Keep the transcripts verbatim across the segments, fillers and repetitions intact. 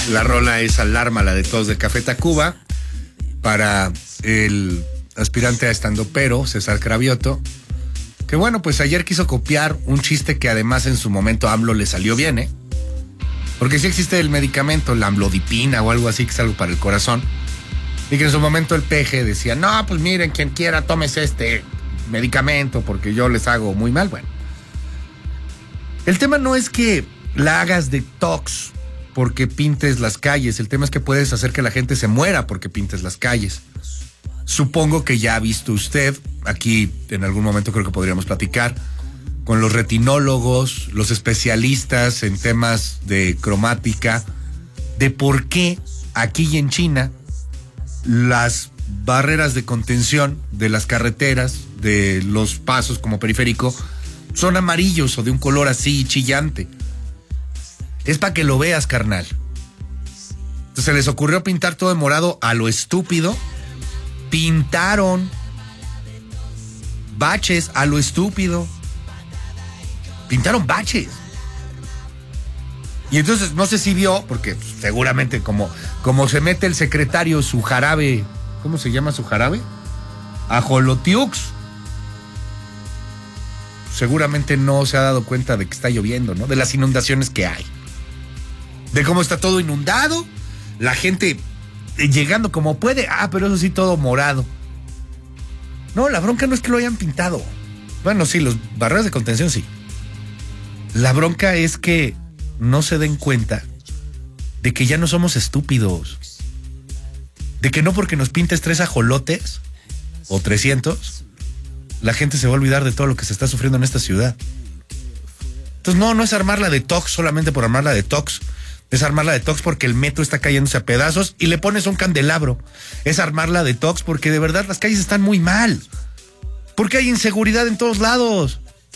La rola es Alarma, la de tos de Café Tacuba, para el aspirante a estandopero, César Cravioto, que bueno, pues ayer quiso copiar un chiste que además en su momento a AMLO le salió bien, ¿eh? Porque sí existe el medicamento, la amlodipina o algo así, que es algo para el corazón, y que en su momento el peje decía, no, pues miren, quien quiera, tómese este medicamento porque yo les hago muy mal. Bueno, el tema no es que la hagas detox porque pintes las calles, el tema es que puedes hacer que la gente se muera porque pintes las calles. Supongo que ya ha visto usted, aquí en algún momento creo que podríamos platicar, con los retinólogos, los especialistas en temas de cromática, de por qué aquí y en China las barreras de contención de las carreteras, de los pasos como periférico, son amarillos o de un color así chillante. Es para que lo veas, carnal. Entonces se les ocurrió pintar todo de morado a lo estúpido. Pintaron baches a lo estúpido. Pintaron baches. Y entonces, no sé si vio, porque seguramente como, como se mete el secretario su jarabe, ¿cómo se llama su jarabe? Ajolotiux. Seguramente no se ha dado cuenta de que está lloviendo, ¿no? De las inundaciones que hay. De cómo está todo inundado. La gente llegando como puede. Ah, pero eso sí, todo morado. No, la bronca no es que lo hayan pintado. Bueno, sí, los barreras de contención sí. La bronca es que no se den cuenta de que ya no somos estúpidos. De que no porque nos pintes tres ajolotes o trescientos, la gente se va a olvidar de todo lo que se está sufriendo en esta ciudad. Entonces no, no es armar la detox solamente por armar la detox. Es armar la detox porque el metro está cayéndose a pedazos y le pones un candelabro. Es armar la detox porque de verdad las calles están muy mal. Porque hay inseguridad en todos lados.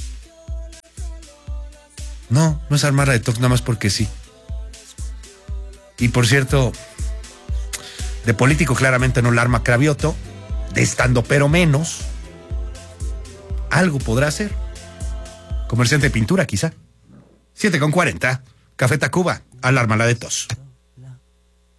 No, no es armar la detox nada más porque sí. Y por cierto, de político claramente no la arma Cravioto, de estandopero menos. Algo podrá hacer. Comerciante de pintura quizá. siete con cuarenta, Café Tacuba, alarma la de tos.